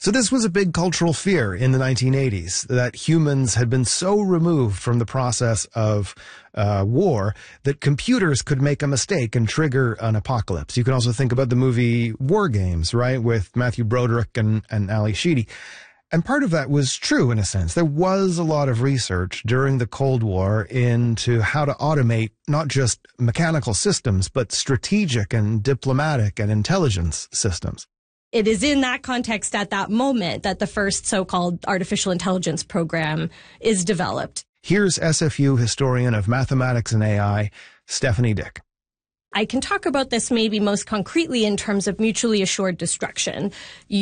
So this was a big cultural fear in the 1980s, that humans had been so removed from the process of war that computers could make a mistake and trigger an apocalypse. You can also think about the movie War Games, right, with Matthew Broderick and Ali Sheedy. And part of that was true in a sense. There was a lot of research during the Cold War into how to automate not just mechanical systems, but strategic and diplomatic and intelligence systems. It is in that context at that moment that the first so-called artificial intelligence program is developed. Here's SFU historian of mathematics and AI, Stephanie Dick. I can talk about this maybe most concretely in terms of mutually assured destruction.